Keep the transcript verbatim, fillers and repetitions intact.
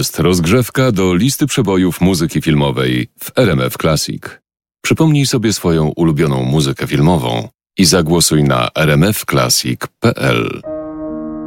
jest rozgrzewka do listy przebojów muzyki filmowej w R M F Classic. Przypomnij sobie swoją ulubioną muzykę filmową i zagłosuj na r m f classic kropka p l.